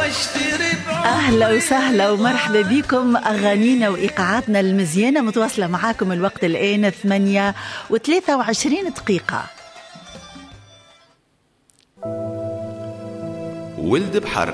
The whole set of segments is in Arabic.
أهلا وسهلا ومرحبا بكم. أغانينا وإيقاعاتنا المزيانة متواصلة معاكم. الوقت الآن 8:23. ولد بحر.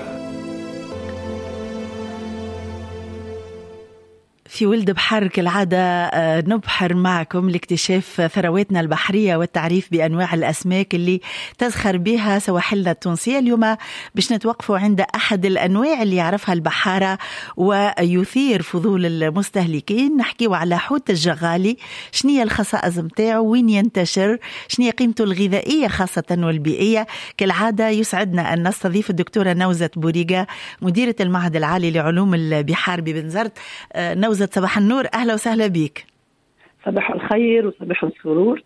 في ولد بحر كالعادة نبحر معكم لاكتشاف ثرواتنا البحرية والتعريف بأنواع الأسماك اللي تزخر بها سواحلنا التونسية. اليوم باش نتوقفوا عند أحد الأنواع اللي يعرفها البحارة ويثير فضول المستهلكين. نحكيوا على حوت الجغالي، شنية الخصائص متاعه، وين ينتشر، شنية قيمته الغذائية خاصة والبيئية. كالعادة يسعدنا أن نستضيف الدكتورة نوزة بوريقة، مديرة المعهد العالي لعلوم البحار ببنزرت. نوزة صباح النور، أهلا وسهلا بك. صباح الخير وصباح السرور.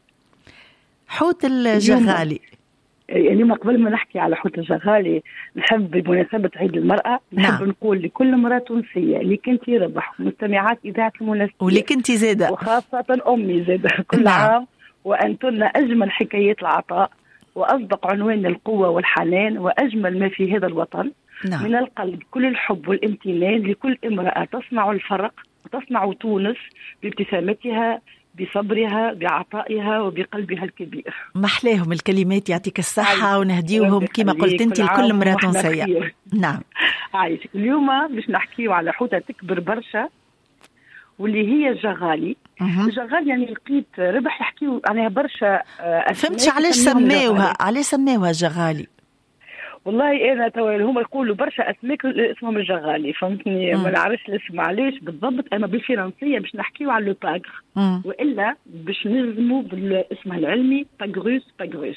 حوت الجغالي، اليوم قبل ما نحكي على حوت الجغالي نحب بمناسبة عيد المرأة نحب نقول لكل مرأة تونسية اللي كنتي ربح مستمعات إذاعة المناسبة واللي كنتي زادة وخاصة أمي زادة كل عام وأنتن أجمل حكايات العطاء وأصدق عنوان القوة والحنان وأجمل ما في هذا الوطن. من القلب كل الحب والامتنان لكل امرأة تصنع الفرق وتصنع تونس بابتسامتها بصبرها بعطائها وبقلبها الكبير. محلاهم الكلمات، يعطيك الصحة ونهديوهم كما قلت انت لكل امرأة تونسية. نعم عايشك. اليوم باش نحكيو على حوتة تكبر برشا واللي هي الجغالي. الجغالي يعني لقيت ربح يحكيو عليها برشا. فهمتش علاش سماوها الجغالي؟ والله انا هم يقولوا برشا اسماك اسمهم الجغالي، فهمتني؟ ما نعرفش الاسم علاش بالضبط. اما بالفرنسيه باش نحكيو على لو باغر والا باش نلزموا بالاسم العلمي باغروس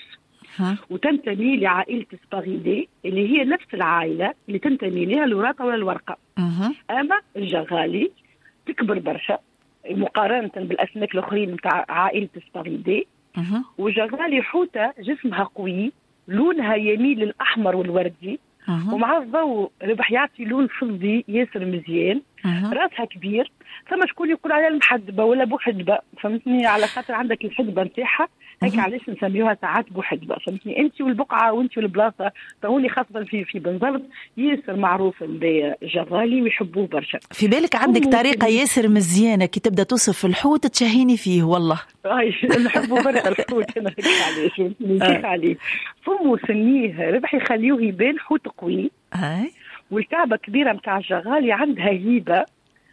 وتنتمي لعائله سباغيدي اللي هي نفس العائله اللي تنتمي لها الوراقه ولا الورقه. اما الجغالي تكبر برشا مقارنه بالاسماك الاخرين نتاع عائله سباغيدي. وجغالي حوته جسمها قوي، لونها يميل للأحمر والوردي ومع الضوء ربح يعطي لون فضي ياسر مزيان. راسها كبير، ثم شكون يقول عليها المحدبة ولا بوحدبة، فهمتني؟ على خاطر عندك الحدبة نتاعها هيك علاش نسميوها ساعات بوحدبة، فهمتني؟ انت والبقعة وانت والبلاصة. تهوني خاصة في بنزرت ياسر معروف بالجغالي ويحبوه برشا. في بالك عندك طريقة ياسر مزيانة كي تبدأ توصف الحوت تشهيني فيه والله. نحبوا برشا الحوت انا هيك علاش نشيخ عليه. فمو سنيه ربح يخليوه يبان حوت قوي. والكعبة كبيرة متاع الجغالي عندها هيبة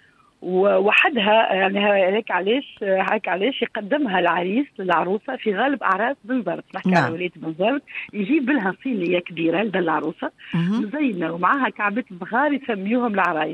ووحدها، يعني هيك علاش يقدمها العريس للعروسة في غالب أعراس بنزرت. نحكي على ولاية بنزرت يجيب لها صينية كبيرة للعروسة مزينة ومعها كعبة صغار يسميوهم العرايس.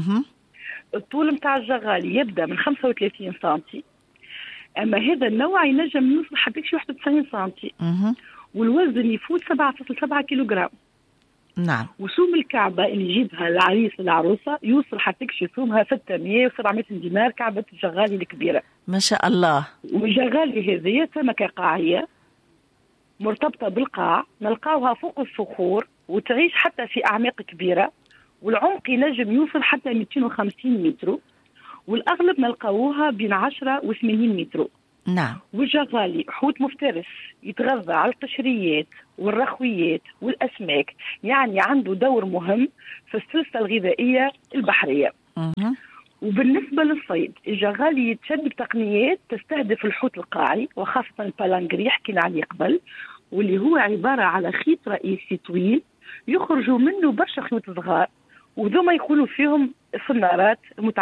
الطول متاع الجغالي يبدأ من 35 سنتي، أما هذا النوع ينجم يوصل حتى 91 سنتي. والوزن يفوت 7.7 كيلوغرام. نعم. وسوم الكعبة اللي يجيبها العريس العروسة يوصل حتى سومها 600 و 700 دينار. كعبة الجغالي الكبيرة ما شاء الله. والجغالي هذه سمكة قاعية مرتبطة بالقاع، نلقاوها فوق الصخور وتعيش حتى في أعماق كبيرة، والعمق ينجم يوصل حتى 250 متر، والأغلب نلقاوها بين 10 و 80 متر. نعم. والجغالي حوت مفترس يتغذى على القشريات والرخويات والأسماك، يعني عنده دور مهم في السلسلة الغذائية البحرية. وبالنسبة للصيد الجغالي يتشد بتقنيات تستهدف الحوت القاعي وخاصة البالانجري حكينا عليه قبل، واللي هو عبارة على خيط رئيسي طويل يخرجوا منه برشا خيوط صغار، وذوما يكونوا فيهم سنارات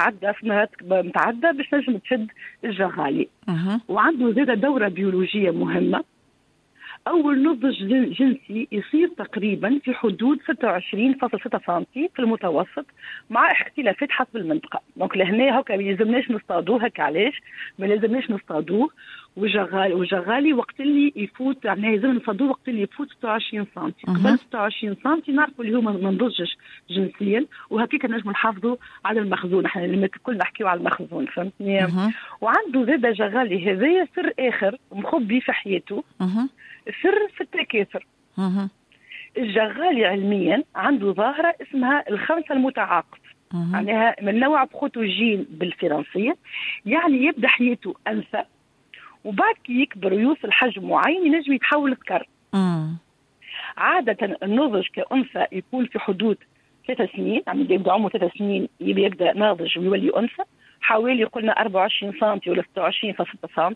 متعدة باش نجم تشد الجغالي. وعنده زادة دورة بيولوجية مهمة. أول نضج جنسي يصير تقريبا في حدود 26.6 سنتي في المتوسط مع اختلافات حسب المنطقة. دونك لهنا هكا ما يلزمناش نصطادوه. هكا علاش ما لازمناش نصطادوه؟ وجغالي وقت اللي يفوت يعني لازم نصطادوه وقت اللي يفوت 26 سنتي. قبل 26 سنتي نعرفوا اللي هو ما نضجش جنسيا، وهكيك نجم نحافظوا على المخزون. احنا اللي الكل نحكيو على المخزون، فهمتني؟ وعنده زاد جغالي هذايا سر آخر مخبي في حياته. السر في التكاثر. الجغالي علميا عنده ظاهرة اسمها الخمسة المتعاقب، معناها من نوع بروتوجين بالفرنسية، يعني يبدأ حياته أنثى وبعد كي يكبر ويوصل حجم معين ينجم يتحول ذكر. عادة النضج كأنثى يكون في حدود 3 سنين، عم يبدا عمره 3 سنين يبدا ناضج ويولي انثى، حوالي قلنا 24 سم ولا 26.6 سم.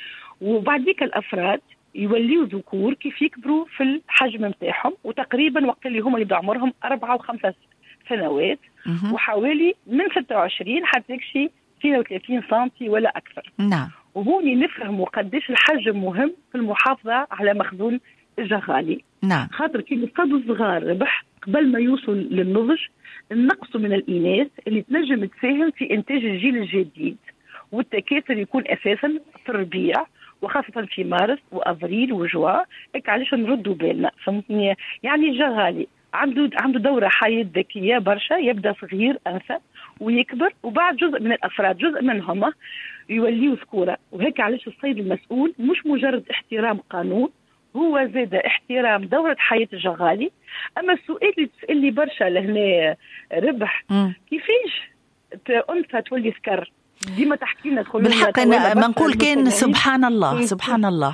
وبعديك الافراد يوليوا ذكور كيف يكبروا في الحجم نتاعهم، وتقريبا وقت اللي هما يبدا عمرهم 4 و5 سنوات، وحوالي من 26 حتى يكشي 32 سم ولا اكثر. نعم. وهوني نفهموا قديش الحجم مهم في المحافظه على مخزون الجغالي. نعم. خاطر كي نصطادوا الصغار ربح قبل ما يوصل للنضج، النقص من الإناث اللي تنجم تساهم في إنتاج الجيل الجديد، والتكاثر يكون أساسا في الربيع وخاصة في مارس وأفريل وجوان. هيك علاش نردوا بالنا، فهمتني؟ يعني الجغالي عنده دورة حياة ذكية برشا، يبدأ صغير أنثى ويكبر، وبعد جزء من الأفراد جزء منهم يوليوا ذكورة. وهيك علاش الصيد المسؤول مش مجرد احترام قانون، هو زاد احترام دورة حياة الجغالي. أما السؤال اللي تسألني برشا لهنا ربح، كيفاش أنثى تولي سكر؟ ديما تحكي لنا بالحق أنا ما نقول كان سبحان الله سبحان الله.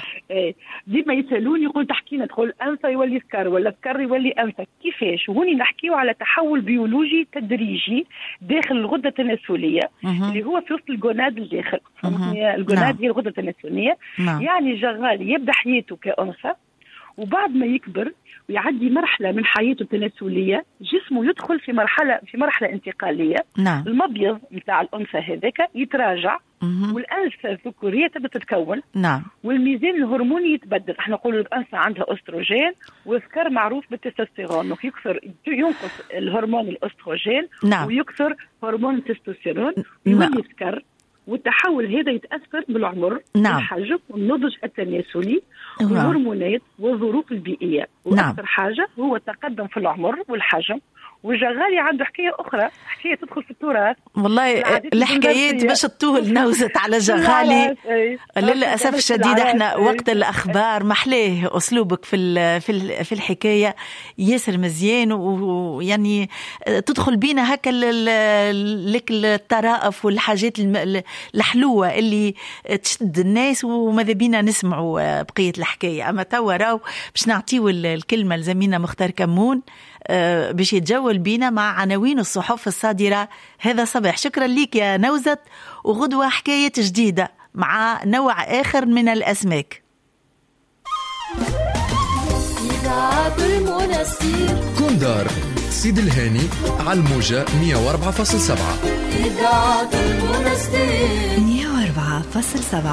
ديما يسألوني يقول تحكي لنا تقول أنثى يولي سكر ولا سكر يولي أنثى، كيفاش؟ وهوني نحكيو على تحول بيولوجي تدريجي داخل الغدة التناسلية اللي هو في وسط الجوناد الداخل. الجوناد هي الغدة التناسلية. يعني الجغالي يبدأ حياته كأنثى، وبعد ما يكبر ويعدي مرحلة من حياته التناسلية جسمه يدخل في مرحلة انتقالية. نعم. المبيض متاع الأنثى هذاك يتراجع، والأنثى الذكورية تبدأ تتكون. نعم. والميزان الهرموني يتبدل. احنا نقول الأنثى عندها أستروجين، والذكر معروف بالتستوستيرون، ينقص الهرمون الأستروجين. نعم. ويكثر هرمون التستوستيرون، يولي ذكر. والتحول هذا يتأثر بالعمر. نعم. والحجم والنضج التناسلي والهرمونات والظروف البيئية. وأكثر حاجة هو التقدم في العمر والحجم. والجغالي عنده حكاية أخرى، حكاية تدخل في التراث. والله الحكايات باش تطول نوزت على جغالي. للأسف الشديد احنا وقت الأخبار محليه أسلوبك في الحكاية ياسر مزيان، ويعني تدخل بينا هكا لك الطرائف والحاجات الحلوة اللي تشد الناس، وماذا بينا نسمعوا بقية الحكاية. أما توا راو باش نعطيو الكلمة لزميلنا مختار كمون باش يتجول بينا مع عناوين الصحف الصادرة هذا صباح. شكرا ليك يا نوزت، وغدوة حكاية جديدة مع نوع آخر من الأسماك. كوندار سيد الهاني على الموجة 104.7. 104.7.